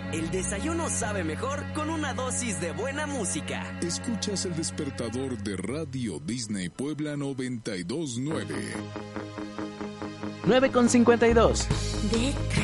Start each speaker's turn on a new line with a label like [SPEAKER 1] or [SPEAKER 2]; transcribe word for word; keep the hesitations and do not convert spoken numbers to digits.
[SPEAKER 1] El desayuno sabe mejor con una dosis de buena música.
[SPEAKER 2] Escuchas el despertador de Radio Disney Puebla noventa y dos nueve.
[SPEAKER 3] nueve con cincuenta y dos.
[SPEAKER 4] De